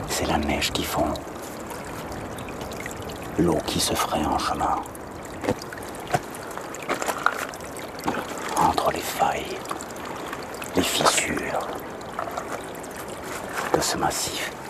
C'est la neige qui fond. L'eau qui se fraye en chemin. Entre les failles, les fissures de ce massif.